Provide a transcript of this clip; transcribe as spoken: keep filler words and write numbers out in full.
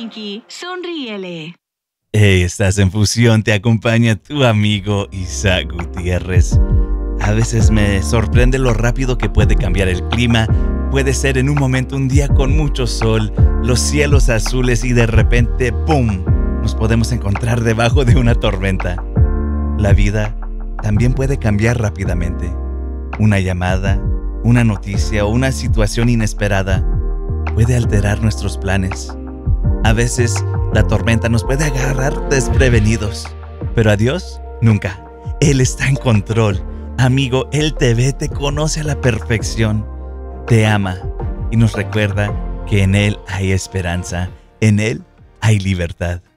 Frankie, sonríele. Hey, estás en Fusión, te acompaña tu amigo Isaac Gutiérrez. A veces me sorprende lo rápido que puede cambiar el clima. Puede ser en un momento un día con mucho sol, los cielos azules y de repente, ¡pum!, nos podemos encontrar debajo de una tormenta. La vida también puede cambiar rápidamente. Una llamada, una noticia o una situación inesperada puede alterar nuestros planes. A veces la tormenta nos puede agarrar desprevenidos, pero a Dios nunca. Él está en control. Amigo, Él te ve, te conoce a la perfección, te ama y nos recuerda que en Él hay esperanza, en Él hay libertad.